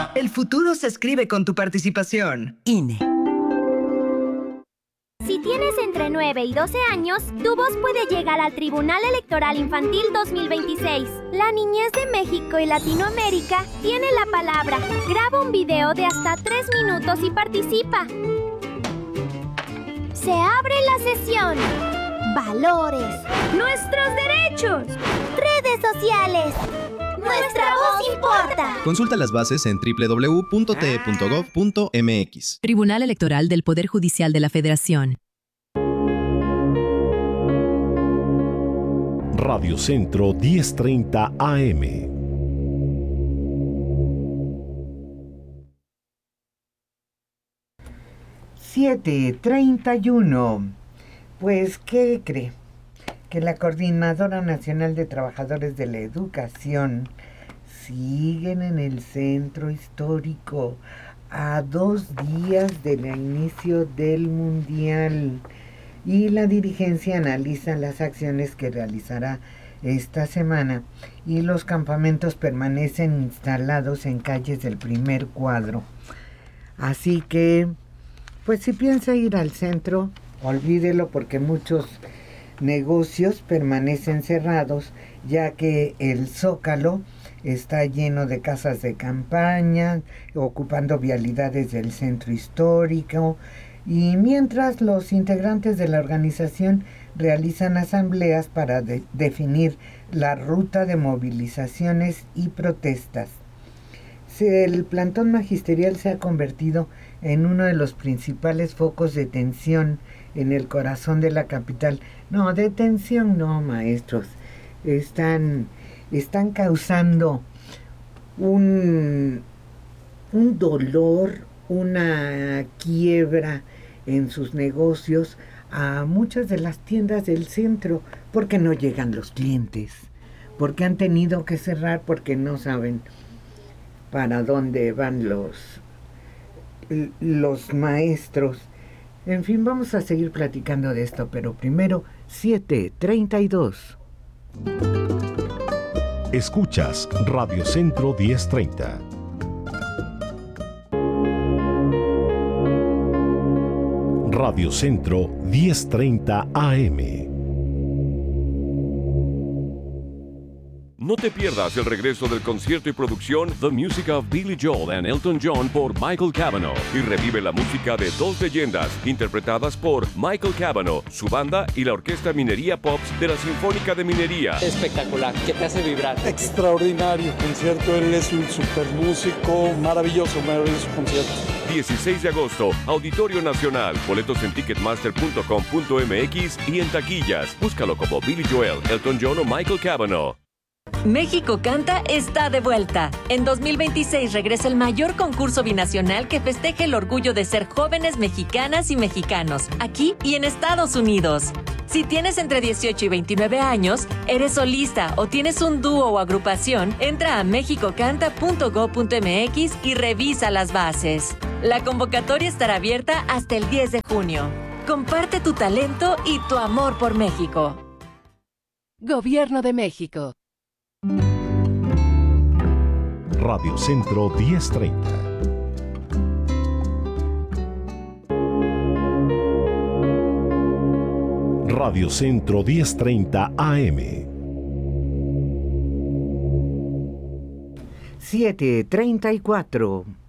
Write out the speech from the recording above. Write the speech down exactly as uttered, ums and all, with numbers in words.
El futuro se escribe con tu participación. I N E. Si tienes entre nueve y doce años, tu voz puede llegar al Tribunal Electoral Infantil dos mil veintiséis. La niñez de México y Latinoamérica tiene la palabra. Graba un video de hasta tres minutos y participa. Se abre la sesión. Valores. Nuestros derechos. Redes sociales. Nuestra voz importa. Consulta las bases en doble u doble u doble u punto t e punto gov punto m x. Tribunal Electoral del Poder Judicial de la Federación. Radio Centro diez treinta A M. siete treinta y uno. Pues, ¿qué cree? Que la Coordinadora Nacional de Trabajadores de la Educación siguen en el centro histórico a dos días del inicio del Mundial y la dirigencia analiza las acciones que realizará esta semana y los campamentos permanecen instalados en calles del primer cuadro. Así que, pues si piensa ir al centro, olvídelo porque muchos negocios permanecen cerrados, ya que el Zócalo está lleno de casas de campaña, ocupando vialidades del centro histórico, y mientras los integrantes de la organización realizan asambleas para de- definir la ruta de movilizaciones y protestas. Se- El plantón magisterial se ha convertido en uno de los principales focos de tensión en el corazón de la capital. No, de tensión no, maestros. Están, están causando un, un dolor, una quiebra en sus negocios a muchas de las tiendas del centro porque no llegan los clientes, porque han tenido que cerrar, porque no saben para dónde van los, los maestros. En fin, vamos a seguir platicando de esto, pero primero, siete treinta y dos. Escuchas Radio Centro diez treinta. Radio Centro diez treinta A M. No te pierdas el regreso del concierto y producción The Music of Billy Joel and Elton John por Michael Cavanaugh y revive la música de dos leyendas interpretadas por Michael Cavanaugh, su banda y la Orquesta Minería Pops de la Sinfónica de Minería. Espectacular, que te hace vibrar. Extraordinario concierto, él es un super músico, maravilloso, maravilloso concierto. dieciséis de agosto, Auditorio Nacional, boletos en ticketmaster punto com punto m x y en taquillas. Búscalo como Billy Joel, Elton John o Michael Cavanaugh. México Canta está de vuelta. En dos mil veintiséis regresa el mayor concurso binacional que festeja el orgullo de ser jóvenes mexicanas y mexicanos, aquí y en Estados Unidos. Si tienes entre dieciocho y veintinueve años, eres solista o tienes un dúo o agrupación, entra a mexico canta punto gob punto m x y revisa las bases. La convocatoria estará abierta hasta el diez de junio. Comparte tu talento y tu amor por México. Gobierno de México. Radio Centro diez treinta. Radio Centro diez treinta A M. siete treinta y cuatro.